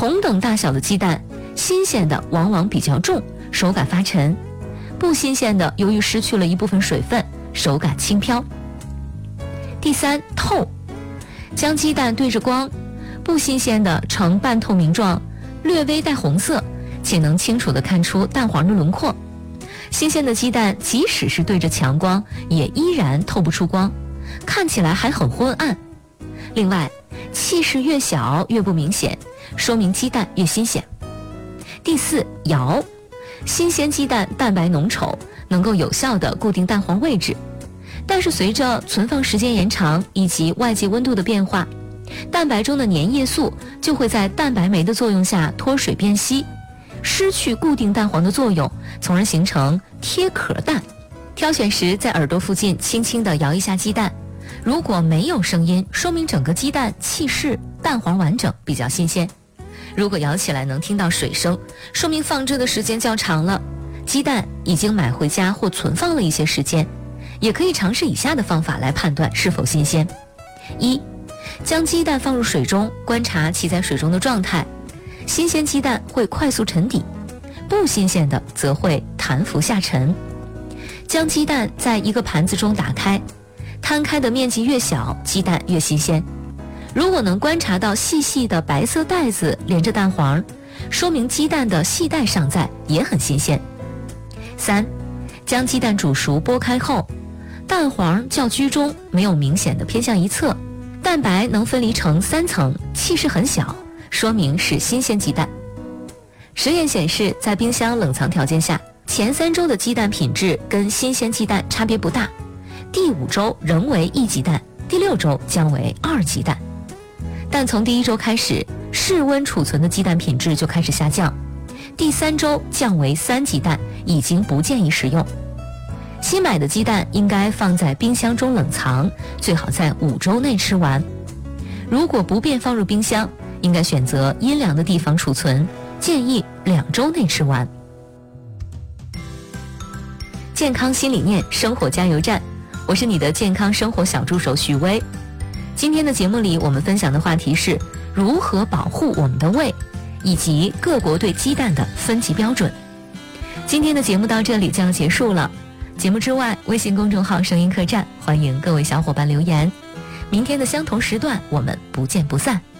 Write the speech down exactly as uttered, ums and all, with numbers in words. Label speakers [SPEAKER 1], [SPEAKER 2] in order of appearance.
[SPEAKER 1] 同等大小的鸡蛋，新鲜的往往比较重，手感发沉；不新鲜的由于失去了一部分水分，手感轻飘。第三，透，将鸡蛋对着光，不新鲜的呈半透明状，略微带红色，且能清楚地看出蛋黄的轮廓。新鲜的鸡蛋即使是对着强光，也依然透不出光，看起来还很昏暗。另外，气势越小越不明显，说明鸡蛋越新鲜。第四，摇，新鲜鸡蛋蛋白浓稠，能够有效地固定蛋黄位置。但是随着存放时间延长以及外界温度的变化，蛋白中的粘液素就会在蛋白酶的作用下脱水变稀，失去固定蛋黄的作用，从而形成贴壳蛋。挑选时在耳朵附近轻轻地摇一下鸡蛋，如果没有声音，说明整个鸡蛋气势、蛋黄完整，比较新鲜。如果摇起来能听到水声，说明放置的时间较长了，鸡蛋已经买回家或存放了一些时间。也可以尝试以下的方法来判断是否新鲜。一，将鸡蛋放入水中，观察其在水中的状态。新鲜鸡蛋会快速沉底，不新鲜的则会弹浮下沉。将鸡蛋在一个盘子中打开，摊开的面积越小，鸡蛋越新鲜。如果能观察到细细的白色带子连着蛋黄，说明鸡蛋的细带尚在，也很新鲜。三，将鸡蛋煮熟剥开后，蛋黄较居中，没有明显的偏向一侧，蛋白能分离成三层，气势很小，说明是新鲜鸡蛋。实验显示，在冰箱冷藏条件下，前三周的鸡蛋品质跟新鲜鸡蛋差别不大，第五周仍为一级蛋，第六周将为二级蛋。但从第一周开始，室温储存的鸡蛋品质就开始下降，第三周降为三级蛋，已经不建议食用。新买的鸡蛋应该放在冰箱中冷藏，最好在五周内吃完。如果不便放入冰箱，应该选择阴凉的地方储存，建议两周内吃完。健康新理念，生活加油站，我是你的健康生活小助手许巍。今天的节目里，我们分享的话题是如何保护我们的胃，以及各国对鸡蛋的分级标准。今天的节目到这里将要结束了。节目之外，微信公众号声音客栈欢迎各位小伙伴留言。明天的相同时段，我们不见不散。